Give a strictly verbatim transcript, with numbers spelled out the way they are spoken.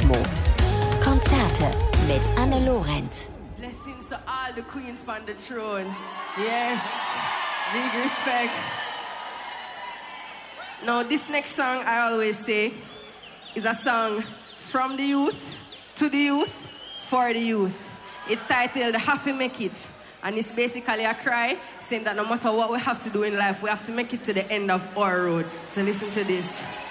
Kosmo. Konzerte mit Anne Lorenz. Blessings to all the queens on the throne. Yes, big respect. Now this next song I always say is a song from the youth, to the youth, for the youth. It's titled Have to Make It. And it's basically a cry saying that no matter what we have to do in life, we have to make it to the end of our road. So listen to this.